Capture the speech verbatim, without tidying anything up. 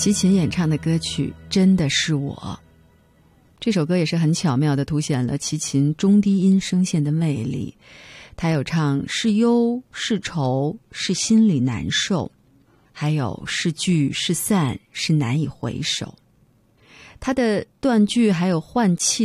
齐秦演唱的歌曲《真的是我》，这首歌也是很巧妙地凸显了齐秦中低音声线的魅力。他有唱是忧是愁是心里难受，还有是聚是散是难以回首。他的断句还有换气